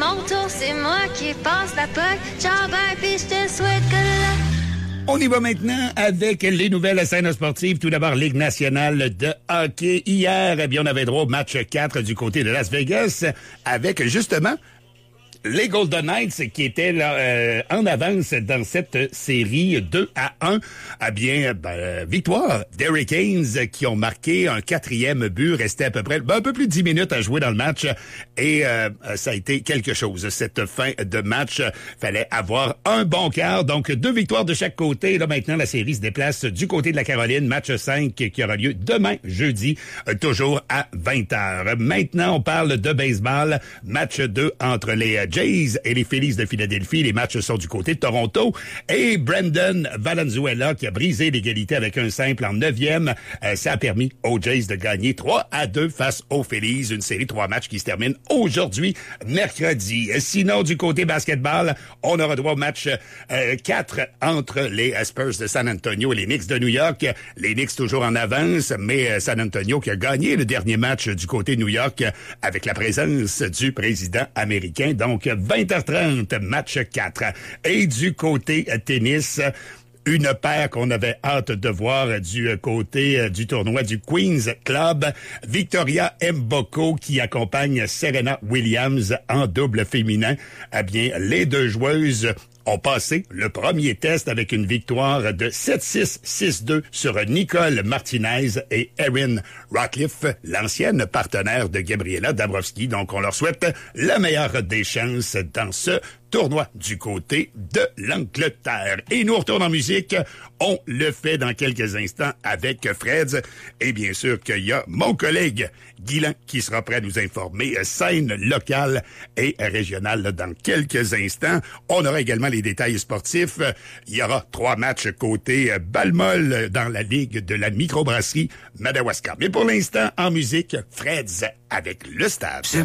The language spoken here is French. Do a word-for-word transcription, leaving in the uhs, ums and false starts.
mon tour, c'est moi qui passe la puck. Ciao, bye, pis je te souhaite que la... On y va maintenant avec les nouvelles scènes sportives. Tout d'abord, Ligue nationale de hockey. Hier, eh bien, on avait droit au match quatre du côté de Las Vegas avec, justement, les Golden Knights qui étaient là, euh, en avance dans cette série deux à un. Eh bien, ben, victoire d'Eric Haynes qui ont marqué un quatrième but. Restait à peu près ben, un peu plus de dix minutes à jouer dans le match. Et euh, ça a été quelque chose, cette fin de match. Fallait avoir un bon quart. Donc, deux victoires de chaque côté. Là, maintenant, la série se déplace du côté de la Caroline. Match cinq qui aura lieu demain, jeudi, toujours à vingt heures. Maintenant, on parle de baseball. Match deux entre les Jays et les Phillies de Philadelphie. Les matchs sont du côté de Toronto. Et Brendan Valenzuela qui a brisé l'égalité avec un simple en neuvième. Euh, ça a permis aux Jays de gagner trois à deux face aux Phillies. Une série de trois matchs qui se termine aujourd'hui, mercredi. Sinon, du côté basketball, on aura droit au match euh, quatre entre les Spurs de San Antonio et les Knicks de New York. Les Knicks toujours en avance, mais San Antonio qui a gagné le dernier match du côté de New York avec la présence du président américain. Donc, vingt heures trente, match quatre. Et du côté tennis, une paire qu'on avait hâte de voir du côté du tournoi du Queen's Club. Victoria Mboko qui accompagne Serena Williams en double féminin. Eh bien, les deux joueuses ont passé le premier test avec une victoire de sept six, six deux sur Nicole Martinez et Erin Ratcliffe, l'ancienne partenaire de Gabriela Dabrowski. Donc, on leur souhaite la meilleure des chances dans ce tournoi du côté de l'Angleterre. Et nous, on retourne en musique. On le fait dans quelques instants avec Freds. Et bien sûr qu'il y a mon collègue Guilain qui sera prêt à nous informer scène locale et régionale dans quelques instants. On aura également les détails sportifs. Il y aura trois matchs côté Balmol dans la Ligue de la microbrasserie Madawaska. Mais pour l'instant, en musique, Freds avec le Stade.